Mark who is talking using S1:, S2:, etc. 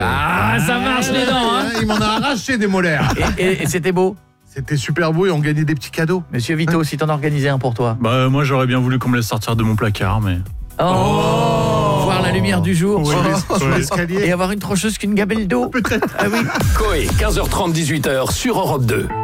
S1: Ah, ça marche les dents, hein.
S2: Il m'en a arraché des molaires.
S1: Et c'était beau.
S2: C'était super beau et on gagnait des petits cadeaux.
S1: Monsieur Vito, si t'en organisais un pour toi.
S3: Bah moi j'aurais bien voulu qu'on me laisse sortir de mon placard, mais...
S1: Voir la lumière du jour
S2: Sur l'escalier.
S1: et avoir une trancheuse qu'une gabelle d'eau.
S2: Peut-être.
S1: Ah oui.
S4: Coé, 15h30, 18h sur Europe 2.